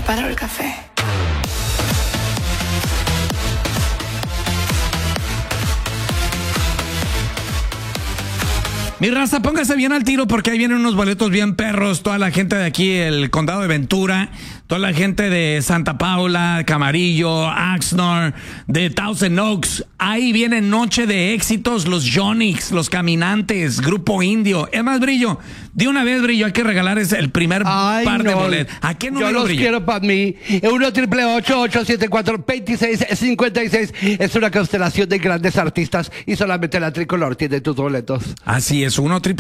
preparo el café. Mi raza, póngase bien al tiro porque ahí vienen unos boletos bien perros. Toda la gente de aquí, el condado de Ventura, toda la gente de Santa Paula, Camarillo, Axnor, de Thousand Oaks. Ahí viene Noche de Éxitos, los Yonix, los Caminantes, Grupo Indio. Es más, Brillo, de una vez, Brillo, hay que regalar el primer par de boletos. ¿A qué número, Yo los Brillo? quiero para mí. 1-888-874-2656. Es una constelación de grandes artistas y solamente la Tricolor tiene tus boletos. Así es,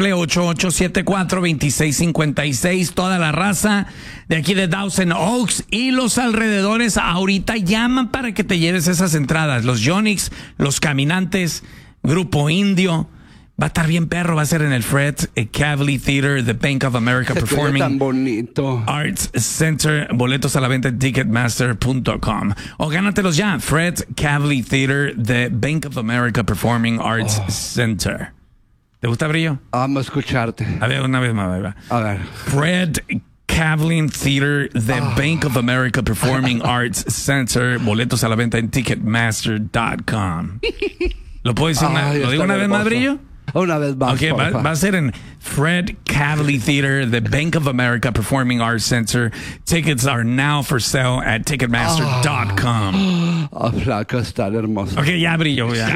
1-888-874-2656. Toda la raza de aquí de Thousand Oaks y los alrededores ahorita llaman para que te lleves esas entradas. Los Yonix, los Caminantes, Grupo Indio. Va a estar bien perro, va a ser en el Fred Cavley Theater, the Bank of America Performing tan bonito. Arts Center. Boletos a la venta en Ticketmaster.com. O gánatelos ya. Fred Cavley Theater, the Bank of America Performing Arts Center. ¿Te gusta, Brillo? Vamos a escucharte. A ver, una vez más. Ahí va. A ver. Fred Cavlin Theater, the Bank of America Performing Arts Center. Boletos a la venta en Ticketmaster.com. ¿Lo puedo decir ¿Lo digo una vez más, Brillo? Una vez más. Ok, va a ser en Fred Cavley Theater, the Bank of America Performing Arts Center. Tickets are now for sale at Ticketmaster.com. Flaco, está hermoso. Ok, ya, Brillo. Ya.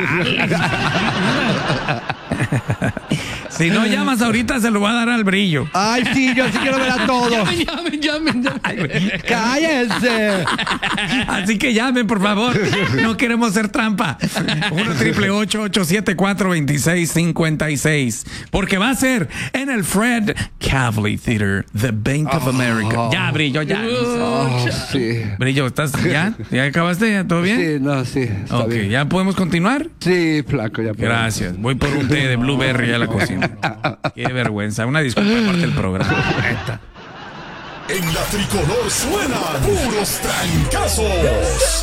Si no llamas ahorita, se lo va a dar al Brillo. Ay, sí, yo sí quiero ver a todos. Llamen. ¡Cállense! Así que llamen, por favor. No queremos hacer trampa. 1-888-874-2656. Porque va a ser en el Fred Cavley Theater, the Bank of America. Ya, Brillo, ya. Sí. Brillo, ¿estás ya? ¿Ya acabaste? ¿Ya todo bien? Sí, no, sí. Está Ok, bien. ¿ya podemos continuar? Sí, flaco, ya. Gracias. Voy por un té de blueberry a la cocina. Qué vergüenza. Una disculpa aparte del programa. En la Tricolor suenan puros trancazos.